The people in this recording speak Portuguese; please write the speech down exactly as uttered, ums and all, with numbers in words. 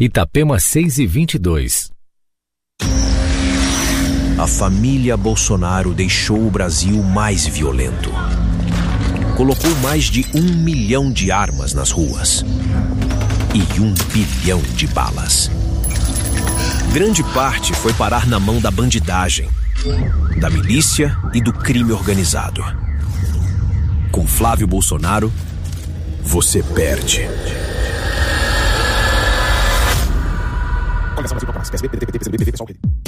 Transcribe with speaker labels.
Speaker 1: Itapema seis e vinte e dois.
Speaker 2: A família Bolsonaro deixou o Brasil mais violento. Colocou mais de um milhão de armas nas ruas e um bilhão de balas. Grande parte foi parar na mão da bandidagem, da milícia e do crime organizado. Com Flávio Bolsonaro, você perde. Coligação Brasil Popular, P S B, P D T, P T, P C B, P V, P S O L, P D.